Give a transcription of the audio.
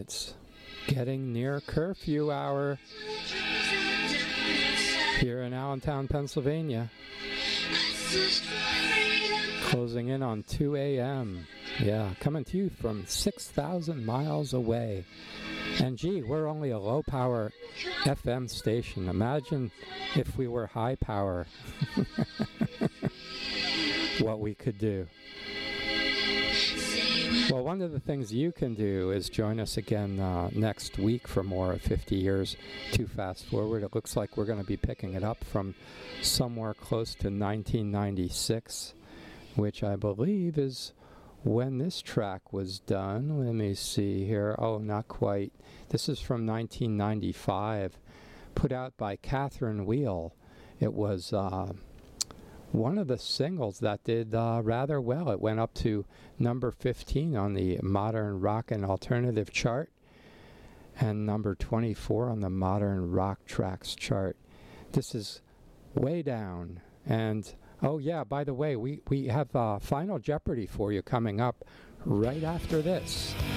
it's getting near curfew hour here in Allentown, Pennsylvania. Closing in on 2 a.m. Yeah, coming to you from 6,000 miles away. And gee, we're only a low-power FM station. Imagine if we were high-power. What we could do. Well, one of the things you can do is join us again next week for more of 50 Years to Fast Forward. It looks like we're going to be picking it up from somewhere close to 1996, which I believe is when this track was done. Let me see here. Oh, not quite. This is from 1995, put out by Catherine Wheel. It was one of the singles that did rather well. It went up to number 15 on the Modern Rock and Alternative chart and number 24 on the Modern Rock Tracks chart. This is Way Down. And oh yeah, by the way, we have Final Jeopardy for you coming up right after this.